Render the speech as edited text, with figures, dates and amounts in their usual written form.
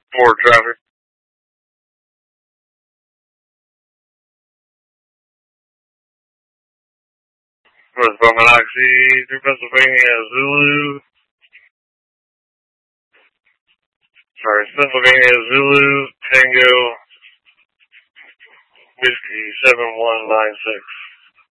More traffic. Northbound Galaxy through Pennsylvania, Zulu. Sorry, Pennsylvania, Zulu, Tango, Whiskey 7196.